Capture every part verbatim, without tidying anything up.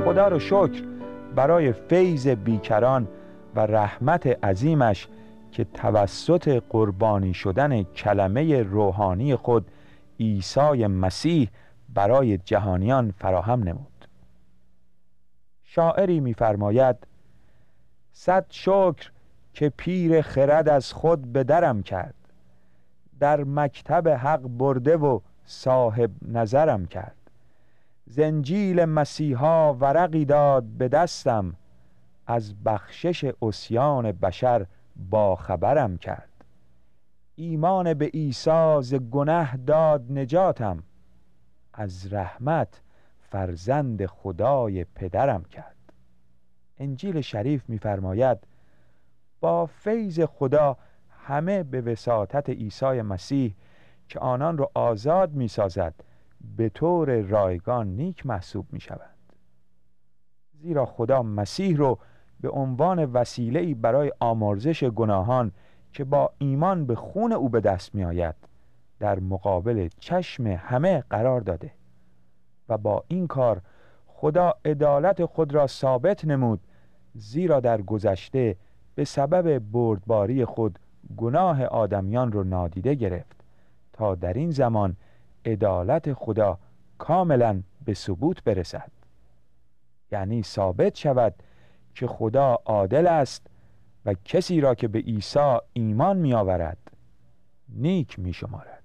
خدا رو شکر برای فیض بیکران و رحمت عظیمش که توسط قربانی شدن کلمه روحانی خود عیسی مسیح برای جهانیان فراهم نمود. شاعری می‌فرماید: صد شکر که پیر خرد از خود به درم کرد، در مکتب حق برده و صاحب نظرم کرد. ز انجیل مسیحا ورقی داد به دستم، از بخشش عصیان بشر با خبرم کرد. ایمان به عیسی ز گنه داد نجاتم، از رحمت فرزند خدای پدرم کرد. انجیل شریف می‌فرماید با فیض خدا همه به وساطت عیسی مسیح که آنان را آزاد می‌سازد به طور رایگان نیک محسوب می‌شوند. زیرا خدا مسیح رو به عنوان وسیله‌ای برای آمرزش گناهان که با ایمان به خون او به دست می‌آید در مقابل چشم همه قرار داده و با این کار خدا عدالت خود را ثابت نمود، زیرا در گذشته به سبب بردباری خود گناه آدمیان رو نادیده گرفت تا در این زمان عدالت خدا کاملا به ثبوت برسد، یعنی ثابت شود که خدا عادل است و کسی را که به عیسی ایمان می آورد نیک می شمارد.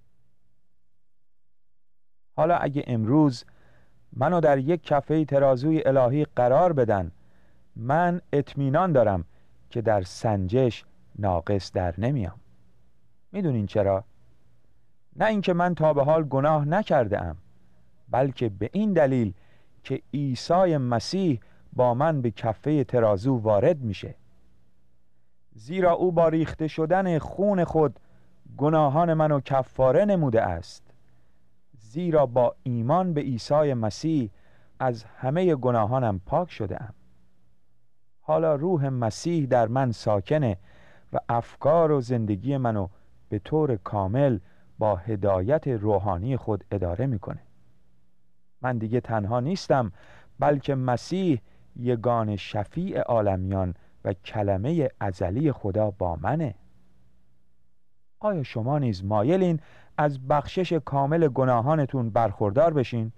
حالا اگه امروز منو در یک کفه ترازوی الهی قرار بدن، من اطمینان دارم که در سنجش ناقص در نمیام. میدونین چرا؟ نه اینکه من تا به حال گناه نکرده ام، بلکه به این دلیل که عیسی مسیح با من به کفه ترازو وارد میشه. زیرا او با ریخته شدن خون خود گناهان منو کفاره نموده است. زیرا با ایمان به عیسی مسیح از همه گناهانم پاک شده ام. حالا روح مسیح در من ساکنه و افکار و زندگی منو به طور کامل با هدایت روحانی خود اداره میکنه. من دیگه تنها نیستم، بلکه مسیح یگان شفیع عالمیان و کلمه ازلی خدا با منه. آیا شما نیز مایلین از بخشش کامل گناهانتون برخوردار بشین؟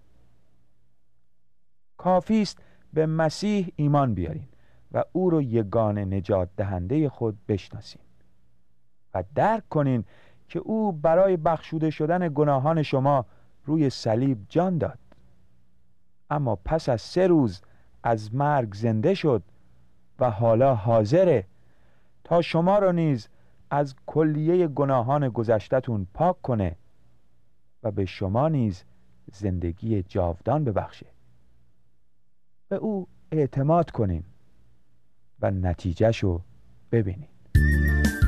کافی است به مسیح ایمان بیارین و او رو یگان نجات دهنده خود بشناسین و درک کنین که او برای بخشوده شدن گناهان شما روی صلیب جان داد، اما پس از سه روز از مرگ زنده شد و حالا حاضره تا شما رو نیز از کلیه گناهان گذشته‌تون پاک کنه و به شما نیز زندگی جاودان ببخشه. به او اعتماد کنین و نتیجه‌شو ببینین.